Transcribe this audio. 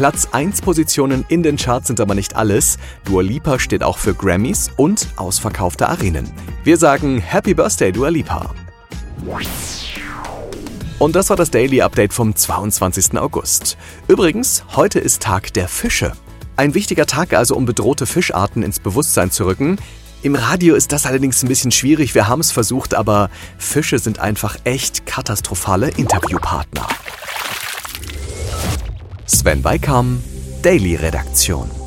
Platz 1 Positionen in den Charts sind aber nicht alles. Dua Lipa steht auch für Grammys und ausverkaufte Arenen. Wir sagen Happy Birthday, Dua Lipa. Und das war das Daily Update vom 22. August. Übrigens, heute ist Tag der Fische. Ein wichtiger Tag also, um bedrohte Fischarten ins Bewusstsein zu rücken. Im Radio ist das allerdings ein bisschen schwierig, wir haben es versucht, aber Fische sind einfach echt katastrophale Interviewpartner. Sven Weikam, Daily Redaktion.